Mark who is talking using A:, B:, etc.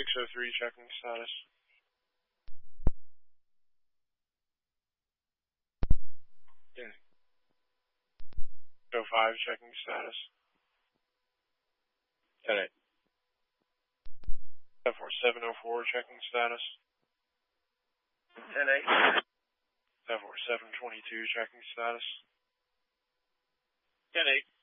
A: 603 checking status. 05 checking status.
B: 10-8.
A: 74704 checking status.
C: 10-8.
A: 74722 checking status.
C: 10-8.